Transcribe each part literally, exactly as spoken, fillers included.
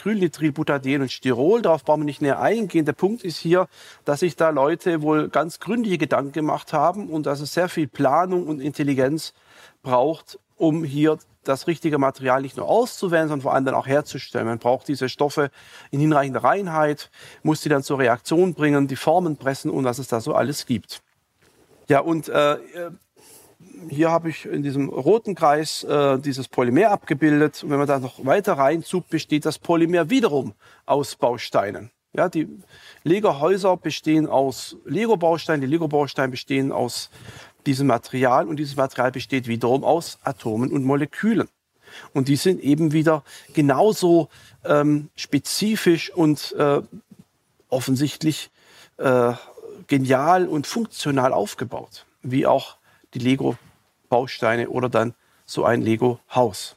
Acrylnitrile, Butadien und Styrol. Darauf brauchen wir nicht näher eingehen. Der Punkt ist hier, dass sich da Leute wohl ganz gründliche Gedanken gemacht haben und dass es sehr viel Planung und Intelligenz braucht, um hier das richtige Material nicht nur auszuwählen, sondern vor allem dann auch herzustellen. Man braucht diese Stoffe in hinreichender Reinheit, muss die dann zur Reaktion bringen, die Formen pressen und was es da so alles gibt. Ja, und äh, hier habe ich in diesem roten Kreis äh, dieses Polymer abgebildet. Und wenn man da noch weiter reinzoomt, besteht das Polymer wiederum aus Bausteinen. Ja, die Lego-Häuser bestehen aus Lego-Bausteinen, die Lego-Bausteine bestehen aus diesem Material und dieses Material besteht wiederum aus Atomen und Molekülen. Und die sind eben wieder genauso ähm, spezifisch und äh, offensichtlich äh, genial und funktional aufgebaut, wie auch die Lego-Bausteine oder dann so ein Lego-Haus.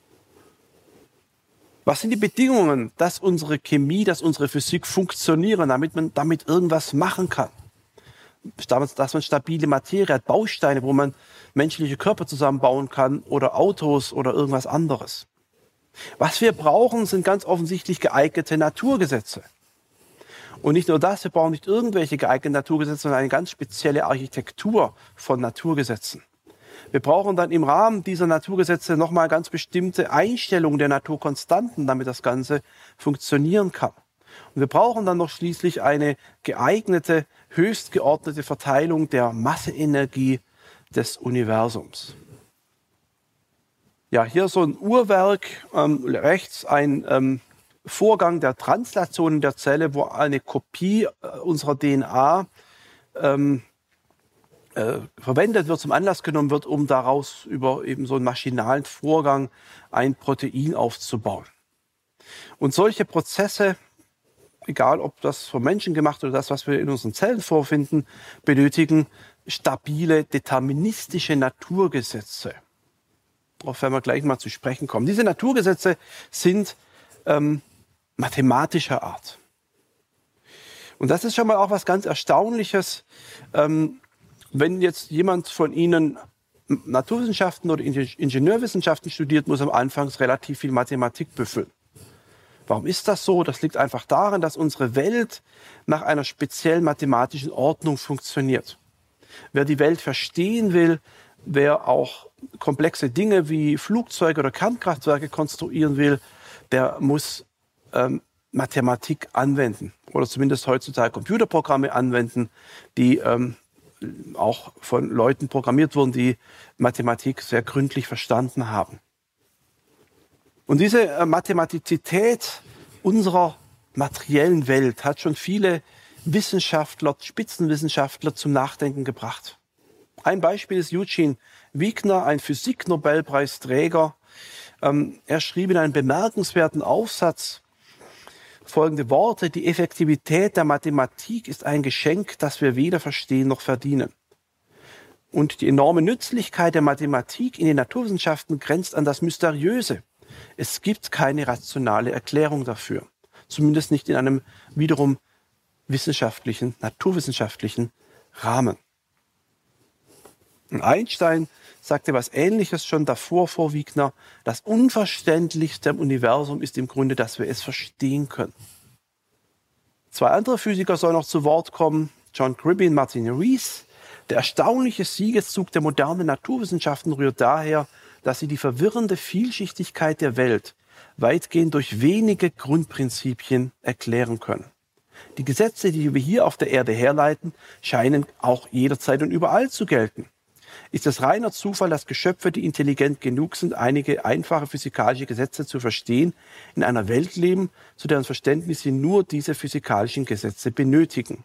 Was sind die Bedingungen, dass unsere Chemie, dass unsere Physik funktionieren, damit man damit irgendwas machen kann? Dass man stabile Materie hat, Bausteine, wo man menschliche Körper zusammenbauen kann oder Autos oder irgendwas anderes. Was wir brauchen, sind ganz offensichtlich geeignete Naturgesetze. Und nicht nur das, wir brauchen nicht irgendwelche geeigneten Naturgesetze, sondern eine ganz spezielle Architektur von Naturgesetzen. Wir brauchen dann im Rahmen dieser Naturgesetze nochmal ganz bestimmte Einstellungen der Naturkonstanten, damit das Ganze funktionieren kann. Und wir brauchen dann noch schließlich eine geeignete, höchst geordnete Verteilung der Masseenergie des Universums. Ja, hier so ein Uhrwerk, ähm, rechts ein ähm, Vorgang der Translation in der Zelle, wo eine Kopie äh, unserer D N A ähm, äh, verwendet wird, zum Anlass genommen wird, um daraus über eben so einen maschinalen Vorgang ein Protein aufzubauen. Und solche Prozesse, egal ob das vom Menschen gemacht oder das, was wir in unseren Zellen vorfinden, benötigen stabile, deterministische Naturgesetze. Darauf werden wir gleich mal zu sprechen kommen. Diese Naturgesetze sind ähm, mathematischer Art. Und das ist schon mal auch was ganz Erstaunliches. Ähm, wenn jetzt jemand von Ihnen Naturwissenschaften oder Ingenieurwissenschaften studiert, muss am Anfang relativ viel Mathematik befüllen. Warum ist das so? Das liegt einfach daran, dass unsere Welt nach einer speziellen mathematischen Ordnung funktioniert. Wer die Welt verstehen will, wer auch komplexe Dinge wie Flugzeuge oder Kernkraftwerke konstruieren will, der muss ähm, Mathematik anwenden oder zumindest heutzutage Computerprogramme anwenden, die ähm, auch von Leuten programmiert wurden, die Mathematik sehr gründlich verstanden haben. Und diese äh, Mathematizität unserer materiellen Welt hat schon viele Wissenschaftler, Spitzenwissenschaftler zum Nachdenken gebracht. Ein Beispiel ist Eugene Wigner, ein Physik-Nobelpreisträger. Ähm, er schrieb in einem bemerkenswerten Aufsatz folgende Worte: Die Effektivität der Mathematik ist ein Geschenk, das wir weder verstehen noch verdienen. Und die enorme Nützlichkeit der Mathematik in den Naturwissenschaften grenzt an das Mysteriöse. Es gibt keine rationale Erklärung dafür. Zumindest nicht in einem wiederum wissenschaftlichen, naturwissenschaftlichen Rahmen. Und Einstein sagte was Ähnliches schon davor vor Wigner. Das Unverständlichste im Universum ist im Grunde, dass wir es verstehen können. Zwei andere Physiker sollen noch zu Wort kommen. John Cribbin, Martin Rees. Der erstaunliche Siegeszug der modernen Naturwissenschaften rührt daher, dass sie die verwirrende Vielschichtigkeit der Welt weitgehend durch wenige Grundprinzipien erklären können. Die Gesetze, die wir hier auf der Erde herleiten, scheinen auch jederzeit und überall zu gelten. Ist es reiner Zufall, dass Geschöpfe, die intelligent genug sind, einige einfache physikalische Gesetze zu verstehen, in einer Welt leben, zu deren Verständnis sie nur diese physikalischen Gesetze benötigen?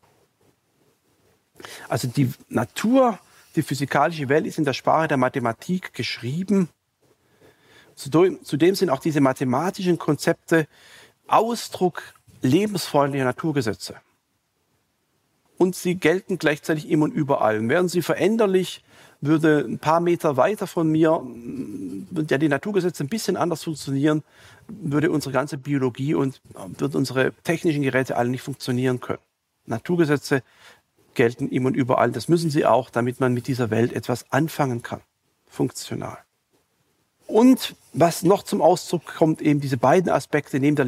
Also die Natur, die physikalische Welt ist in der Sprache der Mathematik geschrieben. Zudem sind auch diese mathematischen Konzepte Ausdruck lebensfreundlicher Naturgesetze. Und sie gelten gleichzeitig immer und überall. Wären sie veränderlich, würde ein paar Meter weiter von mir, ja, die Naturgesetze ein bisschen anders funktionieren, würde unsere ganze Biologie und würden unsere technischen Geräte alle nicht funktionieren können. Naturgesetze gelten immer und überall. Das müssen sie auch, damit man mit dieser Welt etwas anfangen kann. Funktional. Und was noch zum Ausdruck kommt, eben diese beiden Aspekte neben der